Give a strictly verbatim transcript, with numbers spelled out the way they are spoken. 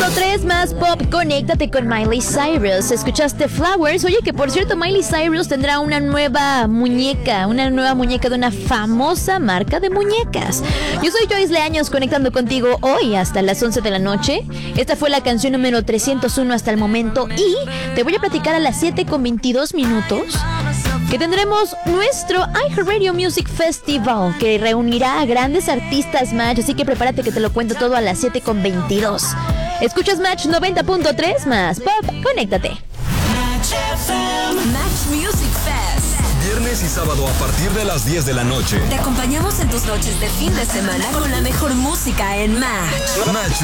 tres más pop, conéctate con Miley Cyrus. Escuchaste Flowers. Oye, que por cierto, Miley Cyrus tendrá una nueva muñeca, una nueva muñeca de una famosa marca de muñecas. Yo soy Joyce Leaños, conectando contigo hoy hasta las once de la noche. Esta fue la canción número trescientos uno hasta el momento y te voy a platicar a las siete con veintidós minutos que tendremos nuestro iHeartRadio Music Festival, que reunirá a grandes artistas, Match, así que prepárate que te lo cuento todo a las siete con veintidós. Escuchas Match noventa punto tres más pop, conéctate. Match Music Fest. Viernes y sábado a partir de las diez de la noche. Te acompañamos en tus noches de fin de semana con la mejor música en Match. Match